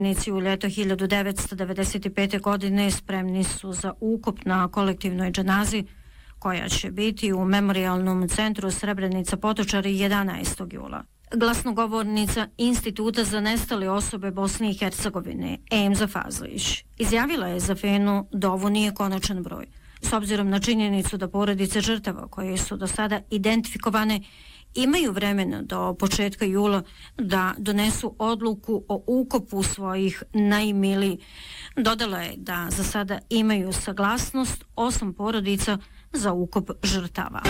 U ljeto 1995. godine spremni su za ukop na kolektivnoj dženazi koja će biti u memorialnom centru Srebrenica Potočari 11. jula. Glasnogovornica Instituta za nestale osobe Bosne i Hercegovine, Emza Fazlić, izjavila je za FENU da ovo nije konačan broj. S obzirom na činjenicu da porodice žrtava koje su do sada identifikovane imaju vremena do početka jula da donesu odluku o ukopu svojih najmilijih. Dodala je da za sada imaju saglasnost 8 porodica za ukop žrtava.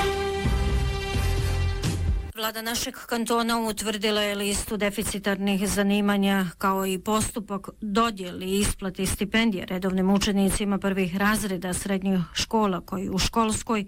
Vlada našeg kantona utvrdila je listu deficitarnih zanimanja kao i postupak dodjeli i isplate stipendije redovnim učenicima prvih razreda srednjih škola koji u školskoj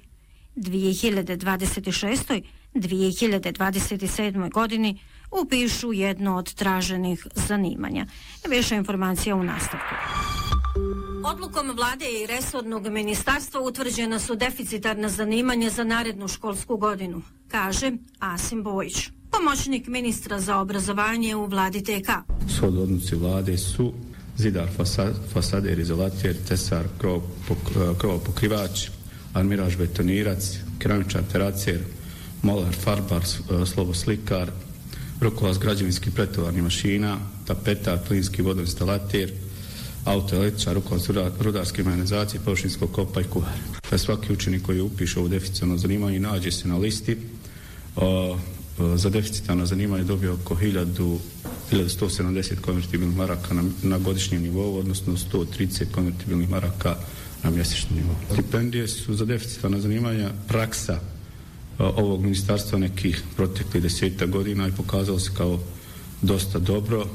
2026-2027 godini upišu jedno od traženih zanimanja. Više informacija u nastavku. Odlukom vlade i resornog ministarstva utvrđena su deficitarna zanimanja za narednu školsku godinu, kaže Asim Bojić, pomoćnik ministra za obrazovanje u vladi TK. Shod odluci vlade su zidar, fasader, izolater, tesar, krovopokrivač, armiraž, betonirac, keramičar, teracer, molar, farbar, sloboslikar, rukovac građevinskih pretovarnih mašina, tapetar, plinski vodoinstalater, autoelektričar, rukovac rudarske mehanizacije, površinskog kopa i kuvar. Svaki učenik koji upiše ovo deficitarno zanimanje nađe se na listi. Za deficitarno zanimanje dobio oko 1170 konvertibilnih maraka na godišnjem nivou, odnosno 130 konvertibilnih maraka na mjesečnom nivou. Stipendije su za deficitarna zanimanja praksa ovog ministarstva nekih proteklih 10 godina i pokazalo se kao dosta dobro.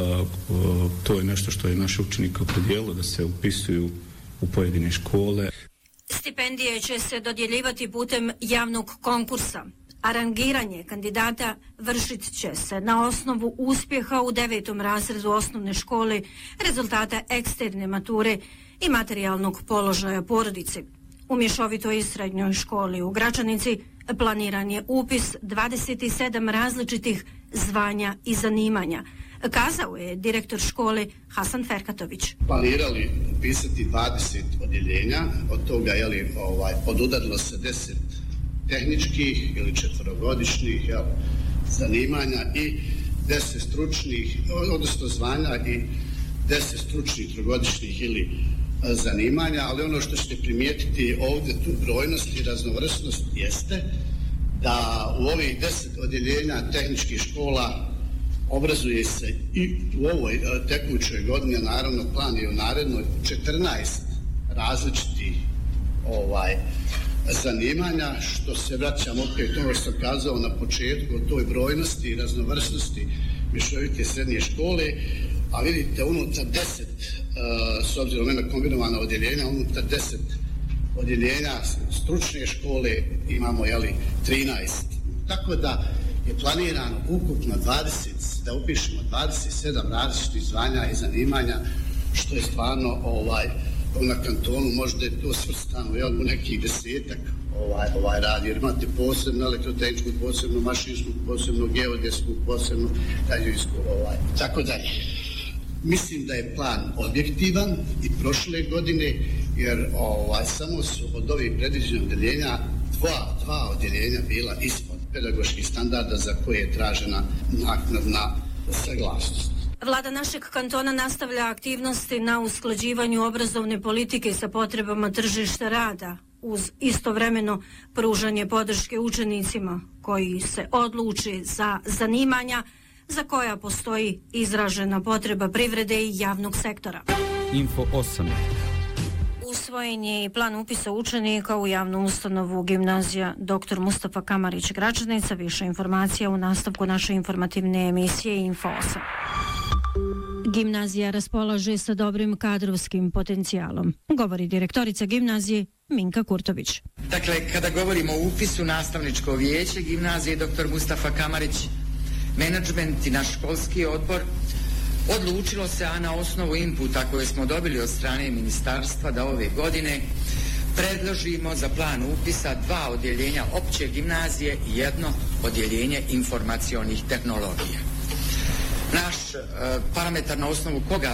To je nešto što je naše učenike opredijelo da se upisuju u pojedine škole. Stipendije će se dodjeljivati putem javnog konkursa. A rangiranje kandidata vršit će se na osnovu uspjeha u 9. razredu osnovne škole, rezultata eksterne mature i materijalnog položaja porodice. U mješovitoj srednjoj školi u Gračanici planiran je upis 27 različitih zvanja i zanimanja, kazao je direktor škole Hasan Ferkatović. Planirali upisati 20 odjeljenja, od toga podudarilo se 10 tehničkih ili 4-godišnjih zanimanja i 10 stručnih, odnosno zvanja i 10 stručnih 3-godišnjih ili zanimanja, ali ono što ćete primijetiti ovdje tu brojnost i raznovrsnost jeste da u ovih 10 odjeljenja tehničkih škola obrazuje se i u ovoj tekućoj godini, naravno plan je u narednoj 14 različitih zanimanja, što se vraćam opet ono što sam kazao na početku o toj brojnosti i raznovrsnosti mješovite srednje škole, a vidite unutar 10 s obzirom na kombinovana odjeljenja, unutar 10 odjeljenja stručne škole imamo 13. Tako da je planirano ukupno da upišemo 27 različitih zvanja i zanimanja, što je stvarno na kantonu možda je to svrstano u nekih 10-ak radi, jer imate posebno elektrotehničku, posebno mašinsku, posebno geodetsku, posebno građevinsku, tako dalje. Mislim da je plan objektivan i prošle godine, jer samo su od ovih predviđenih odjeljenja dva odjeljenja bila ispod pedagoških standarda za koje je tražena naknadna saglasnost. Vlada našeg kantona nastavlja aktivnosti na usklađivanju obrazovne politike sa potrebama tržišta rada, uz istovremeno pružanje podrške učenicima koji se odluče za zanimanja za koja postoji izražena potreba privrede i javnog sektora. Info 8. Usvojen je i plan upisa učenika u javnu ustanovu gimnazija Dr. Mustafa Kamarić Gračanica. Više informacija u nastavku naše informativne emisije Info 8. Gimnazija raspolaže sa dobrim kadrovskim potencijalom, govori direktorica gimnazije Minka Kurtović. Dakle, kada govorimo o upisu, nastavničko vijeće gimnazije Dr. Mustafa Kamarić, menadžment i naš školski odbor odlučilo se, a na osnovu inputa koje smo dobili od strane ministarstva, da ove godine predložimo za plan upisa 2 odjeljenja opće gimnazije i 1 odjeljenje informacionih tehnologija. Naš parametar na osnovu koga